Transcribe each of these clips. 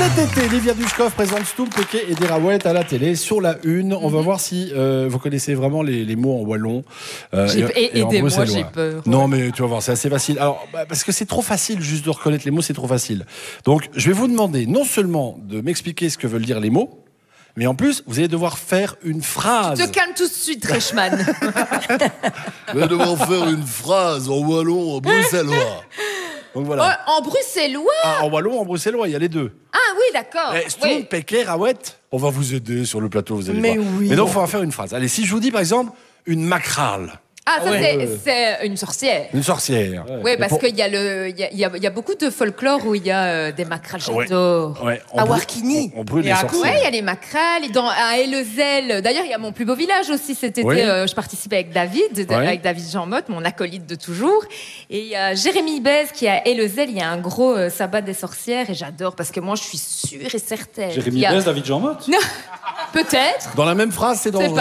Cet été, Livia Dushkov présente Stoump, Péké et des Raouettes à la télé. Sur la une, on va voir si vous connaissez vraiment les mots en wallon et en bruxellois. J'ai peur. Non, mais tu vas voir, c'est assez facile. Alors, parce que c'est trop facile juste de reconnaître les mots, c'est trop facile. Donc, je vais vous demander non seulement de m'expliquer ce que veulent dire les mots, mais en plus, vous allez devoir faire une phrase. Tu te calmes tout de suite, Reichmann. Vous allez devoir faire une phrase en wallon, en bruxellois. Donc voilà. En bruxellois? Ah, en wallon, en bruxellois, il y a les deux. Ah oui, d'accord. Stoump, Péké, Raouettes, on va vous aider sur le plateau, vous allez voir. Oui. Mais donc, il faut en faire une phrase. Allez, si je vous dis, par exemple, une macrale. Ah, ça, c'est une sorcière. Une sorcière. Oui, parce qu'il y a beaucoup de folklore où il y a des macrales. J'adore. Ouais, À Warkini. On brûle les Oui, sorcières. il y a les macrales. À Ellezel, d'ailleurs, il y a mon plus beau village aussi cet été. Oui. Je participais avec David, avec David Jean-Motte, mon acolyte de toujours. Et il y a Jérémy Bez qui est à Ellezel. Il y a un gros sabbat des sorcières et j'adore parce que moi, je suis sûre et certaine. Jérémy Bez, David Jean-Motte. Non, peut-être. Dans la même phrase, c'est dangereux.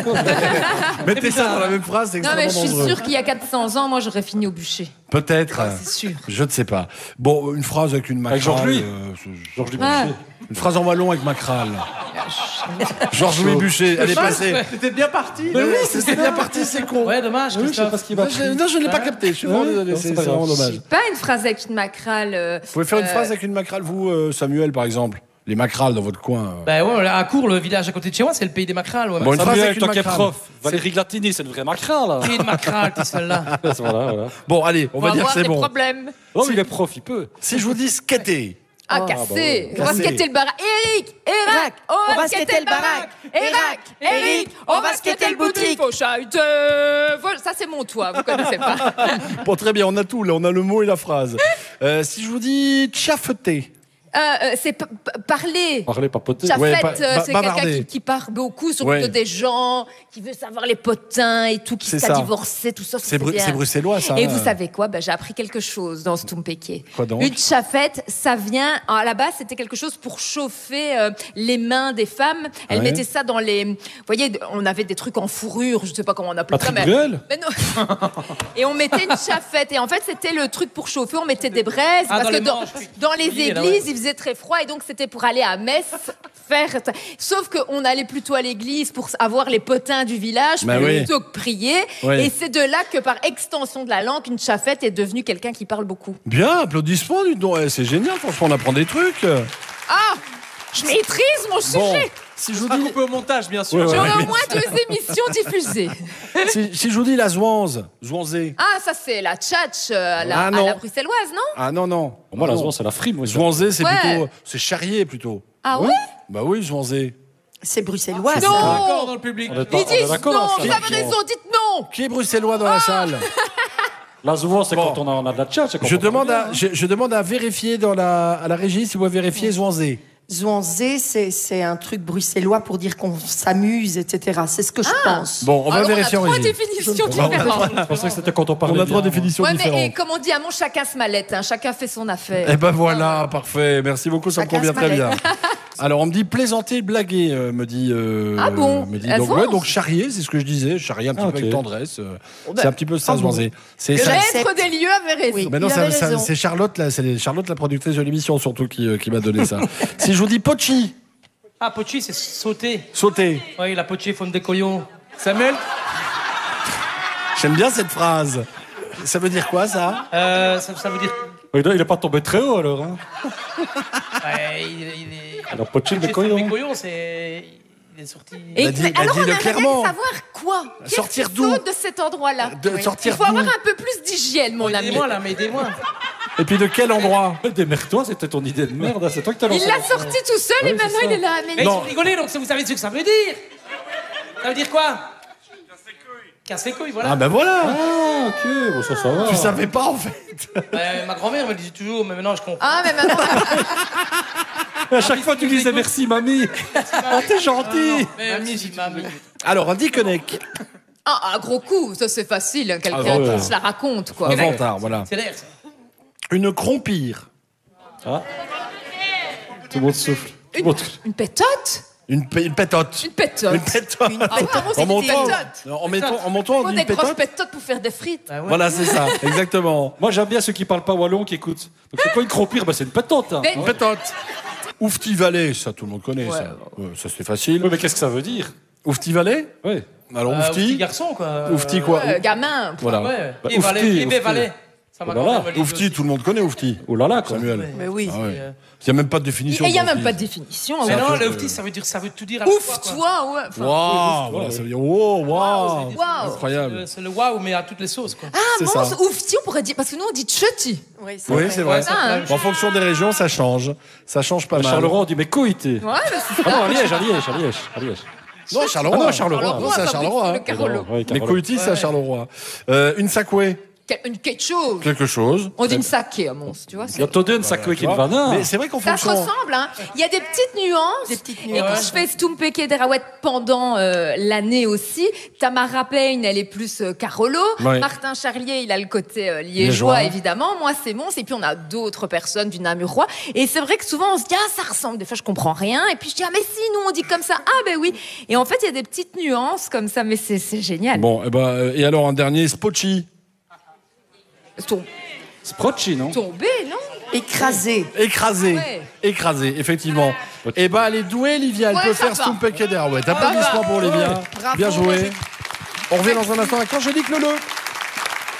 pas. Mettez ça dans la même phrase, c'est Non, extrêmement mais je suis dangereux. sûre qu'il y a 400 ans, moi, j'aurais fini au bûcher. Peut-être. C'est sûr. Je ne sais pas. Bon, une phrase avec une macrale. Avec Georges-Louis. Georges-Louis Ah. Bûcher. Une phrase en wallon avec macrale. Georges-Louis Bûcher, elle est passée. C'était bien parti. C'est bien parti, c'est con. Ouais, dommage. Oui, je sais pas ce qu'il va faire. Non, je ne l'ai pas capté. Je suis vraiment désolé. C'est vraiment dommage. Pas une phrase avec une macrale. Vous pouvez faire une phrase avec une macrale, vous, Samuel, par exemple. Les macrales dans votre coin. Ben ouais, à Cours, le village à côté de chez moi, c'est le pays des macrales. Ouais. Bon, une phrase avec Samuel, une toi qui es macrale. prof. Valérie Glatini, c'est une vraie macra, là. Pays de macrales, tout celle-là. Voilà. Bon, allez, on va dire que avoir c'est des bon. problèmes. Oh, il est prof, il peut. Si je vous dis skater. Ah, bah cassé. ouais. On va Cassé. skater le baraque. Eric, On va skater le baraque. Eric, on va skater le boutique. Voilà, ça, c'est mon toit, vous connaissez pas. Bon, très bien, on a tout, là, on a le mot et la phrase. Si je vous dis tchafeter. C'est parler. Parler, papoter. Chafette, Ouais, c'est bavarder. quelqu'un qui parle beaucoup, surtout Ouais. des gens, qui veut savoir les potins et tout, qui C'est s'est ça. divorcé, tout ça. C'est bien. bruxellois, ça. Et vous savez quoi? J'ai appris quelque chose dans Stoump Péké. Quoi donc? Une chafette, ça vient. À la base, c'était quelque chose pour chauffer les mains des femmes. Elles Ouais. mettaient ça dans les. Vous voyez, on avait des trucs en fourrure, je sais pas comment on appelait ça. Patrick Bruel. Mais non. Et on mettait une chafette. Et en fait, c'était le truc pour chauffer. On mettait des braises. Ah, parce dans que les manches, oui. dans les Oui, là, églises, ouais. il faisait très froid. Et donc, c'était pour aller à Metz faire. Sauf qu'on allait plutôt à l'église pour avoir les potins du village, Bah oui. plutôt que prier. Oui. Et c'est de là que, par extension de la langue, une chafette est devenue quelqu'un qui parle beaucoup. Bien, applaudissements, dis donc. C'est génial, franchement, on apprend des trucs. Ah, je maîtrise mon Bon, sujet. si je vous Pas dis, coupé au montage, bien sûr. Ouais, ouais. J'aurai au moins 2 émissions diffusées. si je vous dis la zouanze, zouanzé. Ah, ça c'est la tchatch à Ah, non. la bruxelloise, non? Ah non, non. Pour moi, la Non. zouan, c'est la frime. Moi, Zouanzé, c'est Ouais. plutôt. C'est charrier plutôt. Ah ouais? Bah oui, zouanzé. C'est bruxellois. ça. D'accord dans Non! le public. On est pas- Ils on est disent d'accord, non, hein, vous ça. avez raison, dites non! Qui est bruxellois dans la salle? La zouan, c'est Bon. quand on a de la tchatch. c'est quand Je on parle demande, bien, à, je demande à vérifier à la régie si vous pouvez vérifier zouanzé. Zouanzé, c'est un truc bruxellois pour dire qu'on s'amuse, etc. C'est ce que je pense. Bon, on va Alors, vérifier en on a 3 régie. définitions On va- différentes. Je pensais que c'était quand on parlait On a bien, 3 moi. définitions Ouais, mais différentes. et, comme on dit à mon chacun se mallette, hein, chacun fait son affaire. Eh ben voilà, parfait. Merci beaucoup, ça me Chacun convient se très bien. mallette. Alors, on me dit plaisanter, blaguer, me dit. Ah bon, me dit, elles donc, vont. ouais, donc charrier, c'est ce que je disais. Charrier un petit peu ok. avec tendresse. C'est un petit peu ça, Ah bon. zouanzé. C'est Le ça. reste- Maître des lieux avait raison. Oui. Mais non, Il avait raison. c'est Charlotte, là, c'est Charlotte, la productrice de l'émission, surtout, qui m'a donné ça. Si je vous dis pochi, Ah, pochi, c'est sauter. sauter. Oui, la pochi, fonde des coyons. Samuel, J'aime bien cette phrase. Ça veut dire quoi, ça? ça veut dire. Il est pas tombé très haut, alors. Hein. Ouais, il est. Alors, pochi, Pochi, le coyon. fonde des coyons, c'est. Il est sorti. Et Bah, dis- alors, dis-le on aimerait clairement. savoir quoi? Qu'est-ce Sortir qui d'où? saute de cet endroit-là? Sortir Il faut d'où? avoir un peu plus d'hygiène, mon ami. Aidez-moi là, mais aidez-moi. Et puis de quel endroit? Démerde-toi, c'était ton idée de merde. hein, C'est toi qui t'as lancé. Il l'a sorti tout seul et Oui, c'est maintenant ça. il est là. Mais Mais Non. ils rigolez, donc vous savez ce que ça veut dire. Ça veut dire quoi? Casse les couilles, voilà. Ah ben voilà. Ah, ok, bon, ça va. Tu savais pas, en fait. Ma grand-mère me le disait toujours, mais maintenant je comprends. Ah, mais maintenant. À chaque fois, tu disais merci, mamie. Oh, t'es gentil. Mamie, si mamie. Alors, un diconnec. Ah, un gros coup, ça c'est facile, hein, quelqu'un Ah, ouais. qui se la raconte, quoi. Un vantard, voilà. C'est l'air, ça. Une crompire. Tout le monde souffle. Tout le monde- Une pétote? Une pétote. Une pétote. Une pétote. Ah, vraiment, c'est En une montant, pétote. en montant, on Faut dit des une grosses pétote. pétotes pour faire des frites. Ah ouais. Voilà, c'est ça, exactement. Moi, j'aime bien ceux qui parlent pas wallon qui écoutent. Donc, c'est quoi une crompire? Ben, c'est une pétante. Hein. Mais- Une pétote. Oufti Valley, ça tout le monde connaît, ça. Ça c'est facile. Oui, mais qu'est-ce que ça veut dire? Oufti Valley? Oui. Alors Petit Oufti. garçon, quoi. Oufti quoi? Gamin. Voilà. Ouais. Bah, Et Valais, Oufti, et Oufti. Valais. Ça m'a Oh là là. quand même Oufti, tout le monde connaît Oufti. Oh là là, quoi. Samuel. Mais oui. Ah ouais. Il n'y a même pas de définition. Et il n'y a d'Oufti. même pas de définition. Mais non, fait, le Oufti, ça veut tout dire à la fois, Ouf, quoi. toi, ouais. Enfin, Waouh, voilà, ça veut dire wow, waouh, Waouh. incroyable. C'est le waouh, mais à toutes les sauces, quoi. Ah, C'est bon, ça. oufti, on pourrait dire, parce que nous on dit tchoti. Oui, Oui, c'est vrai. Ah, En fonction des régions, ça change. Ça change pas À mal. Charleroi, on dit mais coïté. Ouais, mais c'est Ah non, à Liège, à Liège, à Liège, à Liège. Non, Charleroi. Ah non, Charleroi. Non, c'est à Charleroi. Le Hein. Carolo. Oui, Les Carolo. coïtis, c'est à Charleroi. Une sakwe, Quelque chose. quelque chose. On dit une saké à Mons, tu vois. Il y a Todun, ça qui est vanin. Mais c'est vrai qu'en Ça se fonction. ressemble, hein. Il y a des petites nuances. Des petites Et nuances. quand je fais Stumpeke Derawet pendant l'année aussi, Tamara Payne, elle est plus Carolo. Ouais. Martin Charlier, il a le côté Liégeois. liégeois, évidemment. Moi, c'est Mons. Et puis, on a d'autres personnes du Namurois. Et c'est vrai que souvent, on se dit, ah, ça ressemble. Des fois, je comprends rien. Et puis, je dis, ah, mais si, nous, on dit comme ça. Ah, ben oui. Et en fait, il y a des petites nuances comme ça. Mais c'est génial. Bon, et alors un dernier, Spochi. Sprotchi, non? Tombé, non? Écrasé. Écrasé. Ouais. Écrasé, effectivement. Et ben, elle est douée, Livia. Elle Ouais, peut ça faire va. Stumpeke Derawet. Applaudissements pour Livia. Bravo. Bien joué. On revient dans un instant à Quand je dis que le.